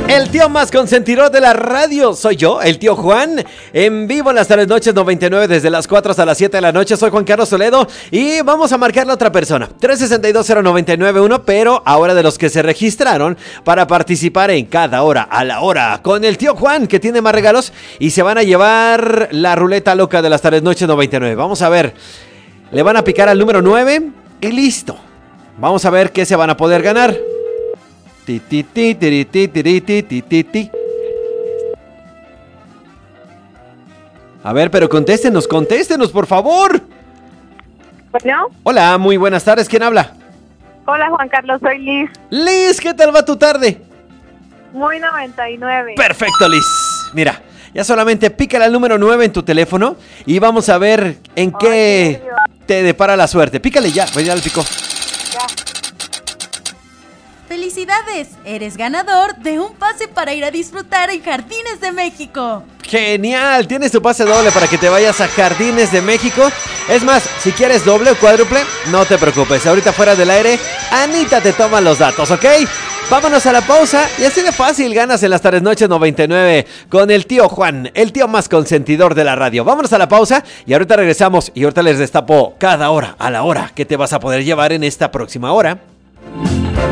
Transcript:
El tío más consentidor de la radio soy yo, el tío Juan, en vivo en las tardes noches 99 desde las 4 hasta las 7 de la noche. Soy Juan Carlos Toledo y vamos a marcarle a otra persona, 3620991, pero ahora de los que se registraron para participar en Cada Hora a la Hora con el tío Juan, que tiene más regalos y se van a llevar la ruleta loca de las tardes noches 99. Vamos a ver, le van a picar al número 9 y listo. Vamos a ver qué se van a poder ganar. A ver, pero contéstenos, por favor. Bueno. Hola, muy buenas tardes, ¿quién habla? Hola Juan Carlos, soy Liz. Liz, ¿qué tal va tu tarde? Muy 99. Perfecto, Liz. Mira, ya solamente pícale al número 9 en tu teléfono y vamos a ver en qué te depara la suerte. Pícale ya, pues ya le picó. Ya. ¡Felicidades! Eres ganador de un pase para ir a disfrutar en Jardines de México. ¡Genial! Tienes tu pase doble para que te vayas a Jardines de México. Es más, si quieres doble o cuádruple, no te preocupes. Ahorita fuera del aire, Anita te toma los datos, ¿ok? Vámonos a la pausa y así de fácil ganas en las tardes noches 99 con el tío Juan, el tío más consentidor de la radio. Vámonos a la pausa y ahorita regresamos y ahorita les destapo Cada Hora a la Hora que te vas a poder llevar en esta próxima hora.